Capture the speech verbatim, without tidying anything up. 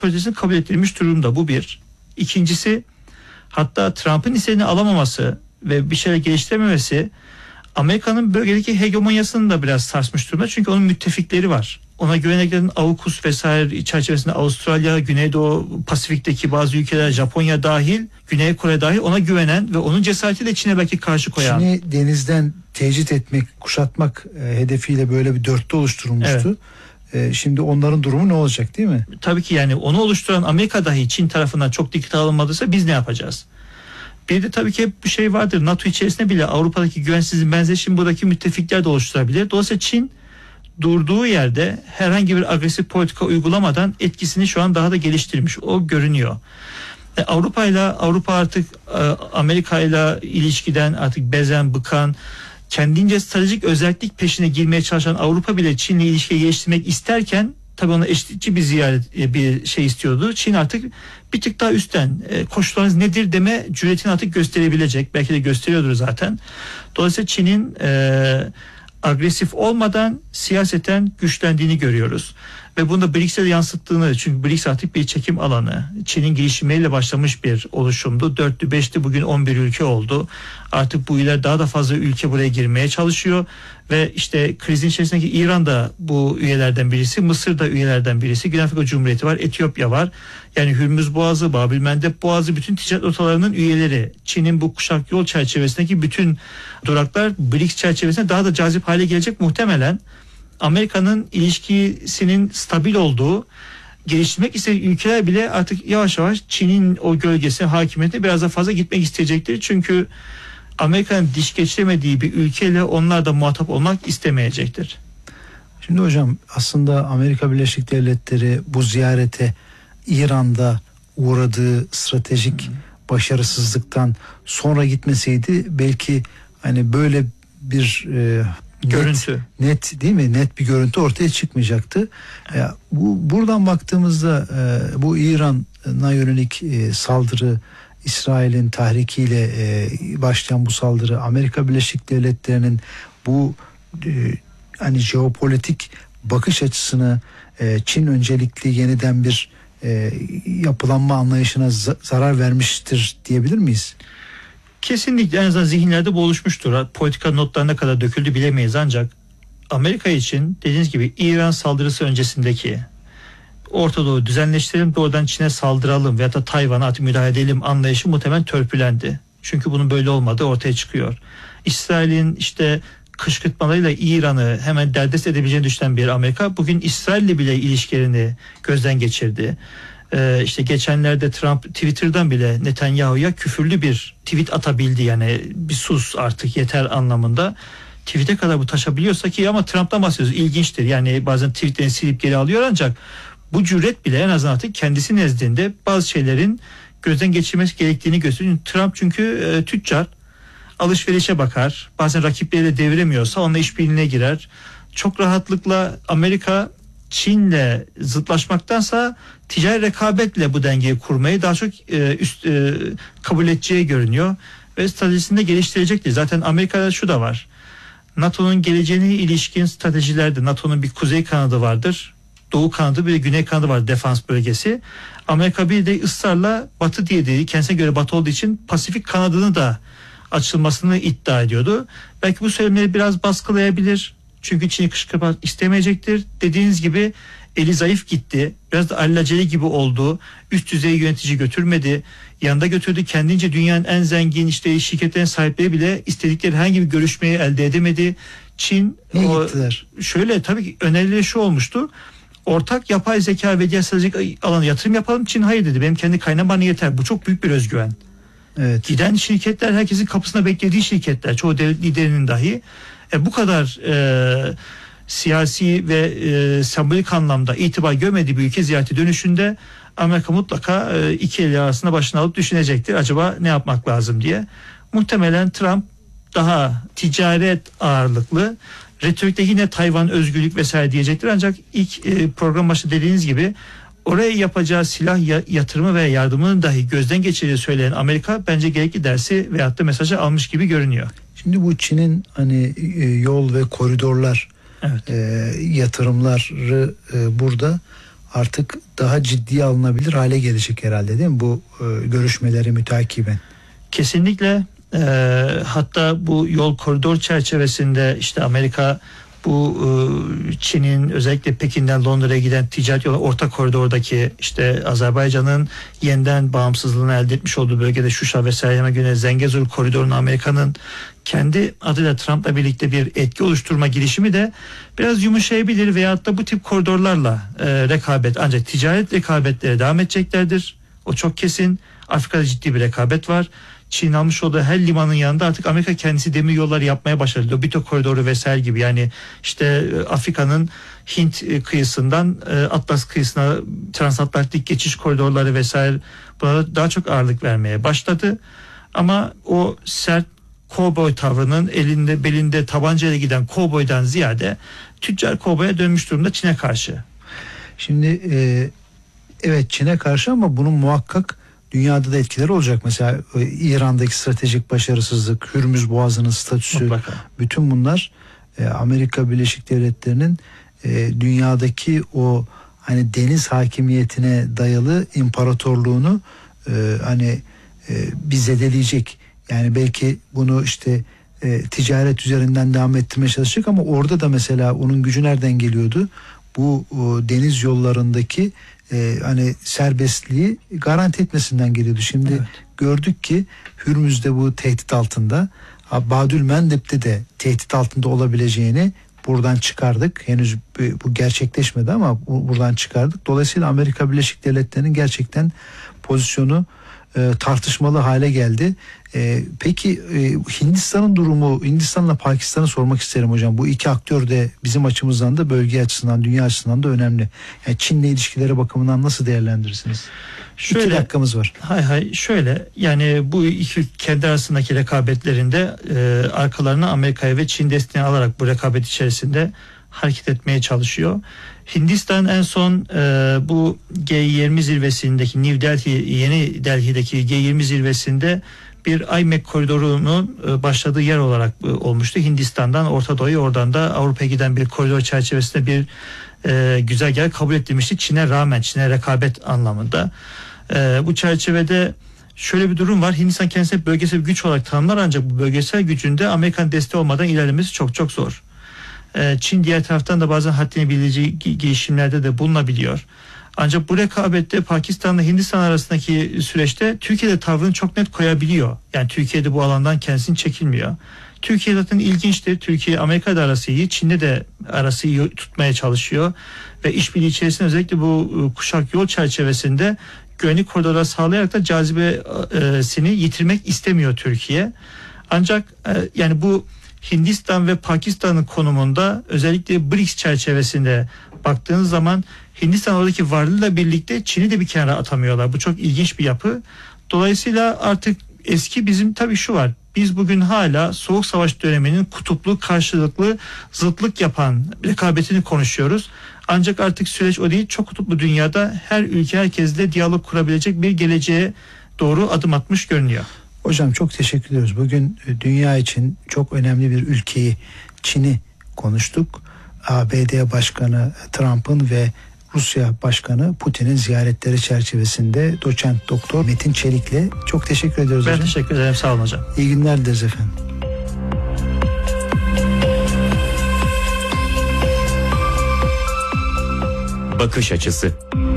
projesini kabul ettirilmiş durumda. Bu bir. İkincisi, hatta Trump'ın istediğini alamaması ve bir şeyler geliştirememesi Amerika'nın bölgedeki hegemonyasını da biraz sarsmış durumda. Çünkü onun müttefikleri var. Ona güveneklerin AUKUS vesaire çerçevesinde Avustralya, Güneydoğu Pasifik'teki bazı ülkeler, Japonya dahil, Güney Kore dahil ona güvenen ve onun cesaretiyle Çin'e belki karşı koyan. Çin'i denizden tecrit etmek, kuşatmak e, hedefiyle böyle bir dörtlü oluşturulmuştu. Evet. E, şimdi onların durumu ne olacak, değil mi? Tabii ki yani onu oluşturan Amerika dahi Çin tarafından çok dikkate alınmadıysa biz ne yapacağız? Bir de tabii ki hep bir şey vardır. NATO içerisinde bile Avrupa'daki güvensizliğin benzeşimi buradaki müttefikler de oluşturabilir. Dolayısıyla Çin durduğu yerde herhangi bir agresif politika uygulamadan etkisini şu an daha da geliştirmiş. O görünüyor. E, Avrupa ile Avrupa artık e, Amerika ile ilişkiden artık bezen, bıkan, kendince stratejik özellik peşine girmeye çalışan Avrupa bile Çin'le ilişkiyi geliştirmek isterken tabii ona eşitlikçi bir ziyaret bir şey istiyordu. Çin artık bir tık daha üstten e, koşullarınız nedir deme cüretini artık gösterebilecek. Belki de gösteriyordur zaten. Dolayısıyla Çin'in e, agresif olmadan siyaseten güçlendiğini görüyoruz. Ve bunu da B R I C S'e yansıttığını, çünkü B R I C S artık bir çekim alanı. Çin'in gelişimiyle başlamış bir oluşumdu. dörtlü beşli bugün on bir ülke oldu. Artık bu iler daha da fazla ülke buraya girmeye çalışıyor. Ve işte krizin içerisindeki İran da bu üyelerden birisi, Mısır da üyelerden birisi, Güney Afrika Cumhuriyeti var, Etiyopya var. Yani Hürmüz Boğazı, Babil Mendeb Boğazı bütün ticaret rotalarının üyeleri. Çin'in bu kuşak yol çerçevesindeki bütün duraklar B R I C S çerçevesinde daha da cazip hale gelecek muhtemelen. Amerika'nın ilişkisinin stabil olduğu, geliştirmek istediği ülkeler bile artık yavaş yavaş Çin'in o gölgesine, hakimiyetine biraz daha fazla gitmek isteyecektir. Çünkü Amerika'nın diş geçiremediği bir ülkeyle onlar da muhatap olmak istemeyecektir. Şimdi hocam, aslında Amerika Birleşik Devletleri bu ziyarete İran'da uğradığı stratejik hmm. başarısızlıktan sonra gitmeseydi belki hani böyle bir e, görüntü net, net değil mi? Net bir görüntü ortaya çıkmayacaktı. E, bu buradan baktığımızda e, bu İran'a yönelik e, saldırı, İsrail'in tahrikiyle e, başlayan bu saldırı, Amerika Birleşik Devletleri'nin bu e, hani jeopolitik bakış açısını e, Çin öncelikli yeniden bir e, yapılanma anlayışına z- zarar vermiştir diyebilir miyiz? Kesinlikle, en azından zihinlerde bu oluşmuştur. Politika notlarına kadar döküldü bilemeyiz, ancak Amerika için dediğiniz gibi İran saldırısı öncesindeki Orta Doğu düzenleştirelim, doğrudan Çin'e saldıralım veya da Tayvan'a artık müdahale edelim anlayışı muhtemelen törpülendi. Çünkü bunun böyle olmadığı ortaya çıkıyor. İsrail'in işte kışkırtmalarıyla İran'ı hemen derdest edebileceğini düşünen bir Amerika bugün İsrail'le bile ilişkilerini gözden geçirdi. Ee, işte geçenlerde Trump Twitter'dan bile Netanyahu'ya küfürlü bir tweet atabildi, yani bir sus artık yeter anlamında. Tweet'e kadar bu taşabiliyorsa ki, ama Trump'tan bahsediyoruz, ilginçtir. Yani bazen tweetlerini silip geri alıyor, ancak bu cüret bile en azından artık kendisi nezdinde bazı şeylerin gözden geçirmesi gerektiğini gösteriyor. Trump çünkü e, tüccar, alışverişe bakar, bazen rakipleriyle deviremiyorsa onunla işbirliğine girer. Çok rahatlıkla Amerika Çin'le zıtlaşmaktansa ticari rekabetle bu dengeyi kurmayı daha çok e, üst e, kabul edeceği görünüyor ve stratejisini de geliştirecektir. Zaten Amerika'da şu da var. NATO'nun geleceğine ilişkin stratejilerde NATO'nun bir kuzey kanadı vardır, doğu kanadı, bir de güney kanadı var, defans bölgesi. Amerika bir de ısrarla batı diye değil, kendisine göre batı olduğu için Pasifik kanadını da açılmasını iddia ediyordu. Belki bu söylemleri biraz baskılayabilir. Çünkü Çin'i kışkırtmak istemeyecektir. Dediğiniz gibi eli zayıf gitti. Biraz da alelacele gibi oldu. Üst düzey yönetici götürmedi. Yanında götürdü. Kendince dünyanın en zengin işte şirketlerin sahipleri bile istedikleri herhangi bir görüşmeyi elde edemedi. Çin o, şöyle tabii ki önerileri şu olmuştu. Ortak yapay zeka ve diğer stratejik alana yatırım yapalım. Çin hayır dedi. Benim kendi kaynağım bana yeter. Bu çok büyük bir özgüven. Evet. Giden şirketler herkesin kapısına beklediği şirketler. Çoğu devlet liderinin dahi. E, bu kadar e, siyasi ve e, sembolik anlamda itibar görmediği bir ülke ziyareti dönüşünde Amerika mutlaka e, iki eli arasında başını alıp düşünecektir. Acaba ne yapmak lazım diye. Muhtemelen Trump daha ticaret ağırlıklı, retorikte yine Tayvan özgürlük vesaire diyecektir. Ancak ilk e, program başında dediğiniz gibi oraya yapacağı silah yatırımı ve yardımını dahi gözden geçirdiği söyleyen Amerika bence gerekli dersi veyahut da mesajı almış gibi görünüyor. Şimdi bu Çin'in hani e, yol ve koridorlar, evet. e, yatırımları e, burada artık daha ciddiye alınabilir hale gelecek herhalde, değil mi bu e, görüşmeleri mütakiben? Kesinlikle. E, hatta bu yol koridor çerçevesinde işte Amerika bu e, Çin'in özellikle Pekin'den Londra'ya giden ticaret yolu orta koridordaki işte Azerbaycan'ın yeniden bağımsızlığını elde etmiş olduğu bölgede Şuşa ve Selanik'e göre Zengezur koridorunu Amerika'nın kendi adıyla Trump'la birlikte bir etki oluşturma girişimi de biraz yumuşayabilir veyahut da bu tip koridorlarla e, rekabet, ancak ticaret rekabetleri devam edeceklerdir. O çok kesin. Afrika'da ciddi bir rekabet var. Çin almış olduğu her limanın yanında artık Amerika kendisi demir yolları yapmaya başladı. Lobito koridoru vesaire gibi, yani işte Afrika'nın Hint kıyısından Atlas kıyısına transatlantik geçiş koridorları vesaire, buna daha çok ağırlık vermeye başladı. Ama o sert kovboy tavrının, elinde belinde tabancayla giden kovboydan ziyade tüccar kovboya dönmüş durumda Çin'e karşı. Şimdi e, evet Çin'e karşı, ama bunun muhakkak dünyada da etkileri olacak. Mesela İran'daki stratejik başarısızlık, Hürmüz Boğazı'nın statüsü, mutlaka. Bütün bunlar e, Amerika Birleşik Devletleri'nin e, dünyadaki o hani deniz hakimiyetine dayalı imparatorluğunu e, hani e, bir zedeleyecek. Yani belki bunu işte e, ticaret üzerinden devam ettirmeye çalışacak, ama orada da mesela onun gücü nereden geliyordu? Bu o, deniz yollarındaki e, hani serbestliği garanti etmesinden geliyordu. Şimdi evet, gördük ki Hürmüz'de bu tehdit altında, Bab-ül-Mandeb'de de tehdit altında olabileceğini buradan çıkardık. Henüz bu gerçekleşmedi ama buradan çıkardık. Dolayısıyla Amerika Birleşik Devletleri'nin gerçekten pozisyonu e, tartışmalı hale geldi. E, peki e, Hindistan'ın durumu, Hindistan'la Pakistan'ı sormak isterim hocam. Bu iki aktör de bizim açımızdan da bölge açısından, dünya açısından da önemli. Yani Çin'le ilişkileri bakımından nasıl değerlendirirsiniz? Şöyle, İki dakikamız var. Hay hay şöyle, yani bu iki kendi arasındaki rekabetlerinde e, arkalarına Amerika'ya ve Çin desteğini alarak bu rekabet içerisinde hareket etmeye çalışıyor. Hindistan en son e, bu G yirmi zirvesindeki New Delhi, Yeni Delhi'deki G yirmi zirvesinde bir I M E C koridorunun e, başladığı yer olarak e, olmuştu. Hindistan'dan Orta Doğu'ya, oradan da Avrupa'ya giden bir koridor çerçevesinde bir e, güzergah kabul edilmişti. Çin'e rağmen, Çin'e rekabet anlamında. E, bu çerçevede şöyle bir durum var. Hindistan kendisini bölgesel bir güç olarak tanımlar, ancak bu bölgesel gücünde Amerikan desteği olmadan ilerlemesi çok çok zor. Çin diğer taraftan da bazen haddini bildiği girişimlerde de bulunabiliyor. Ancak bu rekabette Pakistan'la Hindistan arasındaki süreçte Türkiye'de tavrını çok net koyabiliyor. Yani Türkiye'de bu alandan kendisini çekilmiyor. Türkiye zaten ilginçtir. Türkiye Amerika'da arası iyi, Çin'de de arası iyi tutmaya çalışıyor. Ve işbirliği içerisinde özellikle bu kuşak yol çerçevesinde güvenlik koridorları sağlayarak da cazibesini yitirmek istemiyor Türkiye. Ancak yani bu Hindistan ve Pakistan'ın konumunda, özellikle B R I C S çerçevesinde baktığınız zaman Hindistan oradaki varlığıyla birlikte Çin'i de bir kenara atamıyorlar. Bu çok ilginç bir yapı. Dolayısıyla artık eski bizim tabii şu var. Biz bugün hala Soğuk Savaş döneminin kutuplu, karşılıklı, zıtlık yapan rekabetini konuşuyoruz. Ancak artık süreç o değil. Çok kutuplu dünyada her ülke herkesle diyalog kurabilecek bir geleceğe doğru adım atmış görünüyor. Hocam çok teşekkür ediyoruz. Bugün dünya için çok önemli bir ülkeyi, Çin'i konuştuk. A B D Başkanı Trump'ın ve Rusya Başkanı Putin'in ziyaretleri çerçevesinde doçent doktor Metin Çelik'le çok teşekkür ediyoruz ben hocam. Ben teşekkür ederim. Sağ olun hocam. İyi günler dileriz efendim. Bakış açısı.